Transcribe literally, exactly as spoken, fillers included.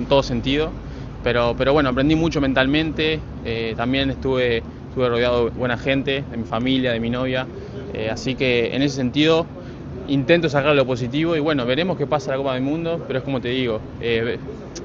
en todo sentido, pero, pero bueno, aprendí mucho mentalmente, eh, también estuve, estuve rodeado de buena gente, de mi familia, de mi novia, eh, así que en ese sentido intento sacar lo positivo y bueno, veremos qué pasa en la Copa del Mundo, pero es como te digo, eh,